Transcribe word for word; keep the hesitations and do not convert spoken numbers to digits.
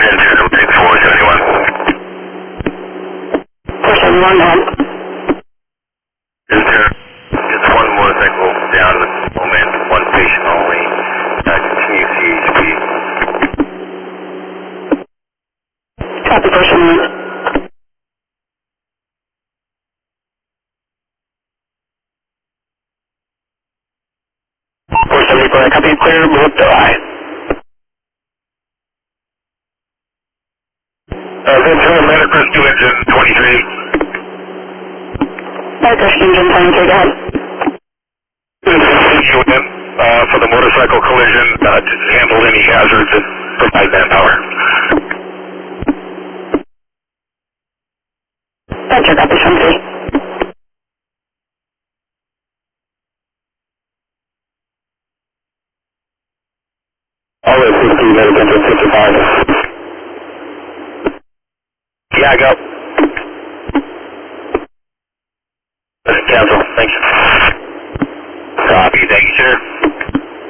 Interior take four seventy-one. four seventy-one, go on. Interior, just one motorcycle down at the moment, one patient only. Uh, continue C H P. Copy, four seventy-one. four seventy-four, copy, clear, move to I. Uh, Ventura, Medicrest two engine twenty-three. Medicrest engine twenty-three, go ahead. This is C U N uh, for the motorcycle collision uh, to handle any hazards and provide manpower. Roger, copy, seventy-three. Always fifty, Medicrest fifty-five. Yeah, I go. Cancel, thanks.